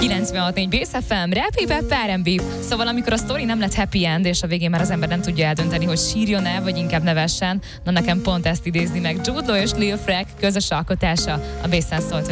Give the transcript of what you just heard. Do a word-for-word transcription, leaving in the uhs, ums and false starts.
kilencvenhat négy Bész ef em, Rap, Hip-Hop, er end bé. Szóval amikor a sztori nem lett happy end, és a végén már az ember nem tudja eldönteni, hogy sírjon-e, vagy inkább nevessen, na nekem pont ezt idézni meg Jude Law és Lil Freak közös alkotása a Bészen szólt, hogy